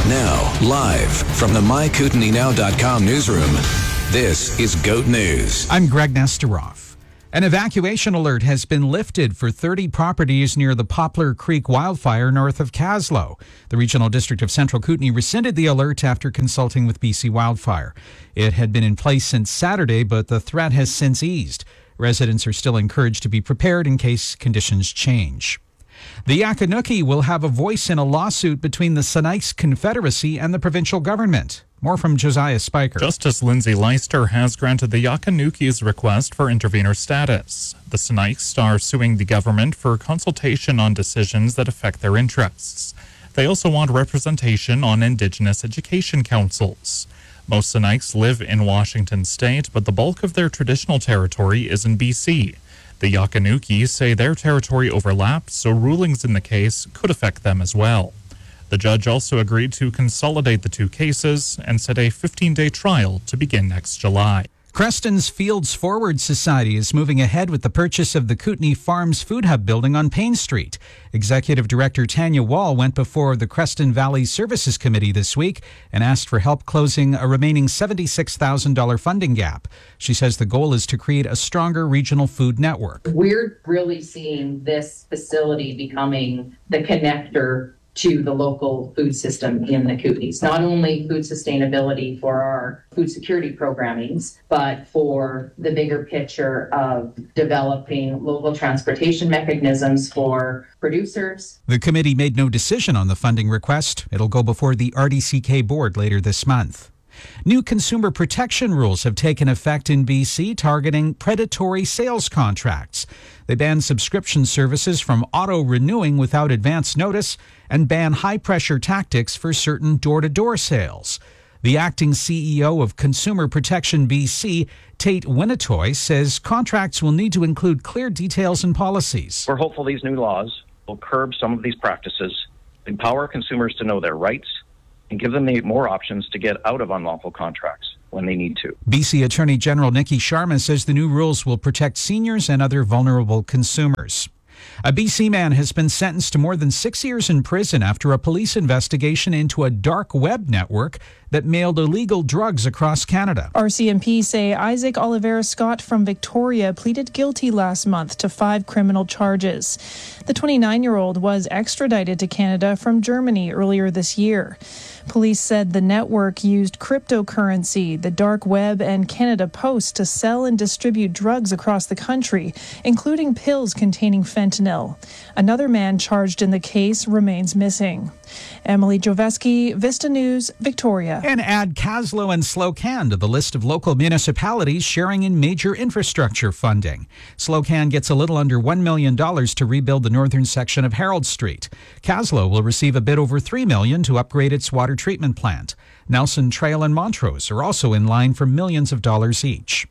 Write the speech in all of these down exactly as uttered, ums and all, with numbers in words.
Now, live from the my kootenai now dot com newsroom, this is GOAT News. I'm Greg Nesteroff. An evacuation alert has been lifted for thirty properties near the Poplar Creek wildfire north of Kaslo. The Regional District of Central Kootenay rescinded the alert after consulting with B C Wildfire. It had been in place since Saturday, but the threat has since eased. Residents are still encouraged to be prepared in case conditions change. The Yaqanuki will have a voice in a lawsuit between the Sinixt Confederacy and the provincial government. More from Josiah Spiker. Justice Lindsay Leister has granted the Yaqanuki's request for intervenor status. The Sinixt are suing the government for consultation on decisions that affect their interests. They also want representation on Indigenous education councils. Most Sinixt live in Washington state, but the bulk of their traditional territory is in B C. The Yaqanuki say their territory overlaps, so rulings in the case could affect them as well. The judge also agreed to consolidate the two cases and set a fifteen-day trial to begin next July. Creston's Fields Forward Society is moving ahead with the purchase of the Kootenay Farms Food Hub building on Payne Street. Executive Director Tanya Wall went before the Creston Valley Services Committee this week and asked for help closing a remaining seventy-six thousand dollars funding gap. She says the goal is to create a stronger regional food network. We're really seeing this facility becoming the connector to the local food system in the Kootenays. Not only food sustainability for our food security programmings, but for the bigger picture of developing local transportation mechanisms for producers. The committee made no decision on the funding request. It'll go before the R D C K board later this month. New consumer protection rules have taken effect in B C, targeting predatory sales contracts. They ban subscription services from auto-renewing without advance notice and ban high-pressure tactics for certain door-to-door sales. The acting C E O of Consumer Protection B C, Tate Winnetoy, says contracts will need to include clear details and policies. We're hopeful these new laws will curb some of these practices, empower consumers to know their rights, and give them the more options to get out of unlawful contracts when they need to. B C Attorney General Nikki Sharma says the new rules will protect seniors and other vulnerable consumers. A B C man has been sentenced to more than six years in prison after a police investigation into a dark web network that mailed illegal drugs across Canada. R C M P say Isaac Oliveira Scott from Victoria pleaded guilty last month to five criminal charges. The twenty-nine-year-old was extradited to Canada from Germany earlier this year. Police said the network used cryptocurrency, the dark web, and Canada Post to sell and distribute drugs across the country, including pills containing fentanyl. Another man charged in the case remains missing. Emily Joveski, Vista News, Victoria. And add Kaslo and Slocan to the list of local municipalities sharing in major infrastructure funding. Slocan gets a little under one million dollars to rebuild the northern section of Harold Street. Kaslo will receive a bit over three million dollars to upgrade its water treatment plant. Nelson Trail and Montrose are also in line for millions of dollars each.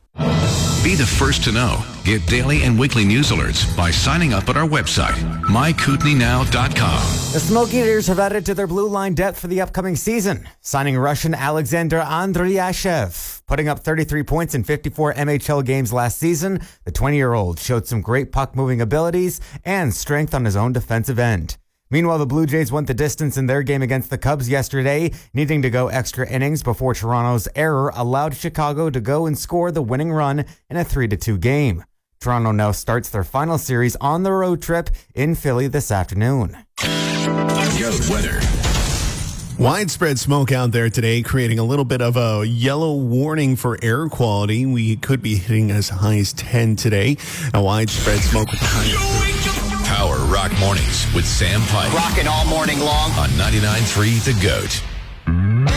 Be the first to know. Get daily and weekly news alerts by signing up at our website, my kootenai now dot com. The Smoky Eaters have added to their blue line depth for the upcoming season, signing Russian Alexander Andriyashev. Putting up thirty-three points in fifty-four M H L games last season, the twenty-year-old showed some great puck-moving abilities and strength on his own defensive end. Meanwhile, the Blue Jays went the distance in their game against the Cubs yesterday, needing to go extra innings before Toronto's error allowed Chicago to go and score the winning run in a three to two game. Toronto now starts their final series on the road trip in Philly this afternoon. Goat weather. Widespread smoke out there today, creating a little bit of a yellow warning for air quality. We could be hitting as high as ten today. A widespread smoke with the high. Power Rock Mornings with Sam Pike. Rocking all morning long on ninety-nine point three The Goat.